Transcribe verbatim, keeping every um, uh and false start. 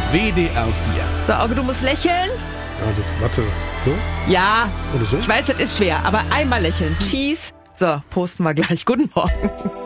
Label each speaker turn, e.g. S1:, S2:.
S1: W D R vier.
S2: So, Auge, du musst lächeln.
S3: Ja, das, warte, so?
S2: Ja,
S3: Oder so?
S2: ich weiß, das ist schwer, aber einmal lächeln. Cheese. So, posten wir gleich. Guten Morgen.